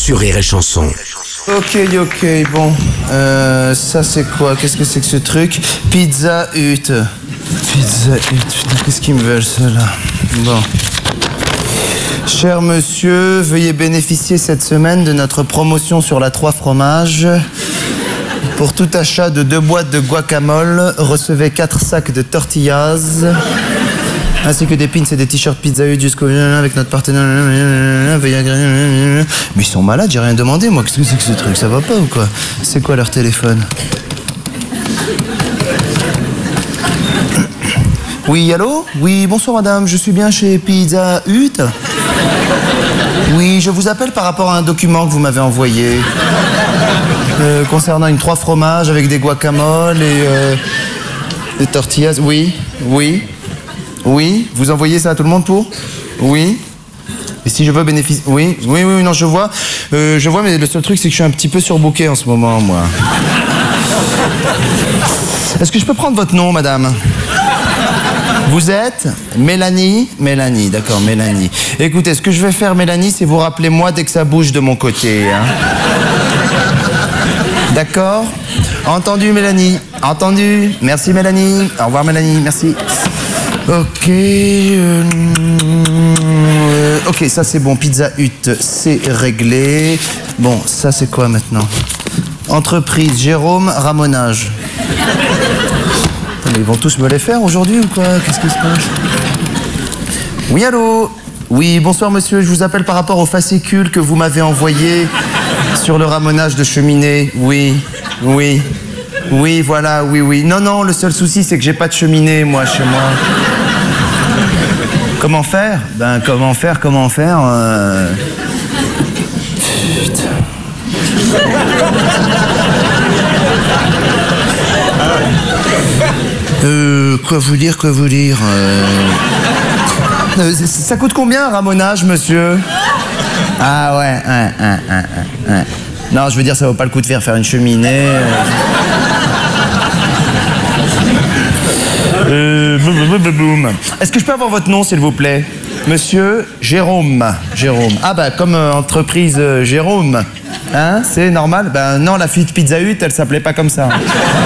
sur Rire et Chanson. Ok, bon. Ça c'est quoi? Qu'est-ce que c'est que ce truc? Pizza Hut. Pizza Hut, putain, qu'est-ce qu'ils me veulent ceux-là? Bon. Cher monsieur, veuillez bénéficier cette semaine de notre promotion sur la 3 fromages. Pour tout achat de 2 boîtes de guacamole, recevez 4 sacs de tortillas, ainsi que des pins et des t-shirts Pizza Hut jusqu'au avec notre partenaire. Mais ils sont malades, j'ai rien demandé moi. Qu'est-ce que c'est que ce truc? Ça va pas ou quoi? C'est quoi leur téléphone? Oui, allô? Oui, bonsoir madame, je suis bien chez Pizza Hut. Oui, je vous appelle par rapport à un document que vous m'avez envoyé. Concernant une 3 fromages avec des guacamoles et des tortillas. Oui. Vous envoyez ça à tout le monde pour? Oui. Et si je veux bénéficier... Oui, non, je vois, mais le seul truc, c'est que je suis un petit peu surbooké en ce moment, moi. Est-ce que je peux prendre votre nom, madame? Vous êtes Mélanie? Mélanie, d'accord, Mélanie. Écoutez, ce que je vais faire, Mélanie, c'est vous rappeler moi dès que ça bouge de mon côté. Hein. D'accord? Entendu, Mélanie? Entendu? Merci, Mélanie. Au revoir, Mélanie, merci. Ok, ok, ça c'est bon. Pizza Hut, c'est réglé. Bon, ça c'est quoi maintenant? Entreprise Jérôme Ramonage. Ils vont tous me les faire aujourd'hui ou quoi? Qu'est-ce qui se passe? Oui, allô? Oui, bonsoir monsieur, je vous appelle par rapport au fascicule que vous m'avez envoyé sur le ramonage de cheminée. Oui, voilà, oui. Non, le seul souci c'est que j'ai pas de cheminée, moi, chez moi. Comment faire? Ben, comment faire Putain. Quoi vous dire Ça coûte combien un ramonage, monsieur? Ah ouais. Non, je veux dire, ça vaut pas le coup de faire une cheminée. Est-ce que je peux avoir votre nom, s'il vous plaît? Monsieur Jérôme. Ah bah, comme entreprise Jérôme. Hein? C'est normal? Ben non, la fuite Pizza Hut, elle s'appelait pas comme ça.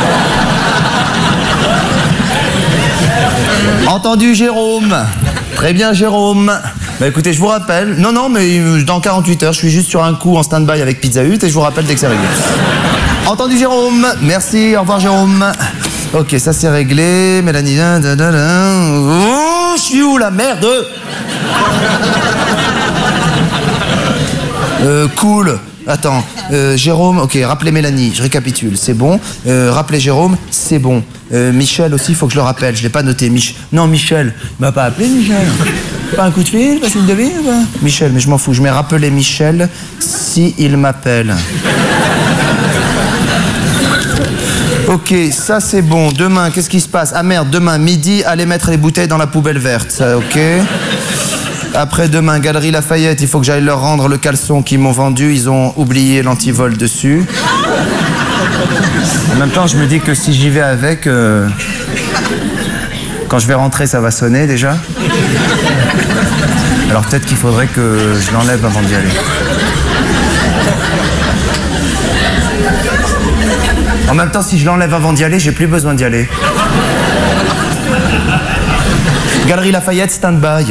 Entendu, Jérôme. Très bien, Jérôme. Bah écoutez, je vous rappelle. Non, mais dans 48 heures, je suis juste sur un coup en stand-by avec Pizza Hut et je vous rappelle dès que c'est réglé. Entendu, Jérôme. Merci, au revoir, Jérôme. Ok, ça c'est réglé. Mélanie. Oh, je suis où, la merde? Cool. Attends, Jérôme, ok, rappelez Mélanie, je récapitule, c'est bon. Rappelez Jérôme, c'est bon. Michel aussi, il faut que je le rappelle, je l'ai pas noté. Non, Michel, il m'a pas appelé, Michel. Pas un coup de fil, pas une devise, Michel, mais je m'en fous, je mets rappeler Michel si il m'appelle. Ok, ça c'est bon. Demain, qu'est-ce qui se passe? Ah merde, demain, midi, allez mettre les bouteilles dans la poubelle verte, ça, ok. Après-demain, Galerie Lafayette, il faut que j'aille leur rendre le caleçon qu'ils m'ont vendu. Ils ont oublié l'antivol dessus. En même temps, je me dis que si j'y vais avec, quand je vais rentrer, ça va sonner déjà. Alors peut-être qu'il faudrait que je l'enlève avant d'y aller. En même temps, si je l'enlève avant d'y aller, j'ai plus besoin d'y aller. Galerie Lafayette, stand-by.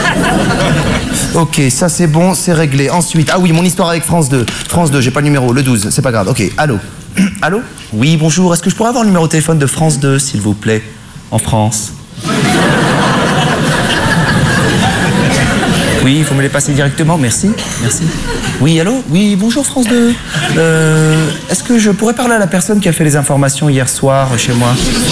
Ok, ça c'est bon, c'est réglé. Ensuite, ah oui, mon histoire avec France 2. France 2, j'ai pas le numéro, le 12, c'est pas grave. Ok, allô? Allô? Oui, bonjour, est-ce que je pourrais avoir le numéro de téléphone de France 2, s'il vous plaît? En France. Oui, il faut me les passer directement, merci. Oui, allô? Oui, bonjour France 2. Est-ce que je pourrais parler à la personne qui a fait les informations hier soir chez moi?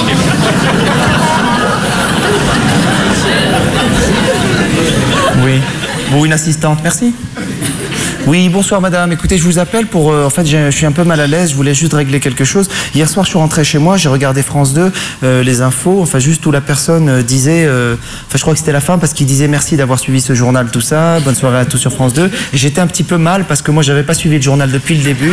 Oui. Ou une assistante, merci. Oui, bonsoir madame. Écoutez, je vous appelle pour... en fait, je suis un peu mal à l'aise, je voulais juste régler quelque chose. Hier soir, je suis rentré chez moi, j'ai regardé France 2, les infos, enfin juste où la personne disait... Enfin, je crois que c'était la fin parce qu'il disait merci d'avoir suivi ce journal, tout ça, bonne soirée à tous sur France 2. Et j'étais un petit peu mal parce que moi, j'avais pas suivi le journal depuis le début.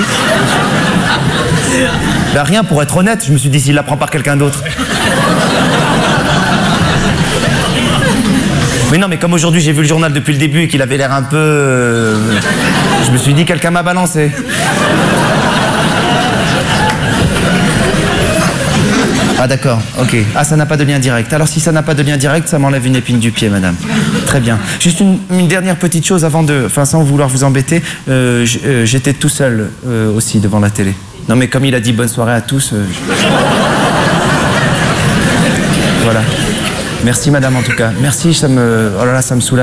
Ben rien, pour être honnête, je me suis dit s'il l'apprend par quelqu'un d'autre. Mais non, mais comme aujourd'hui j'ai vu le journal depuis le début et qu'il avait l'air un peu... je me suis dit quelqu'un m'a balancé. Ah d'accord, ok. Ah, ça n'a pas de lien direct. Alors si ça n'a pas de lien direct, ça m'enlève une épine du pied, madame. Très bien. Juste une dernière petite chose avant de... Enfin, sans vouloir vous embêter, j'étais tout seul aussi devant la télé. Non mais comme il a dit bonne soirée à tous... Voilà. Merci madame en tout cas. Merci, ça me... Oh là là, ça me soulage.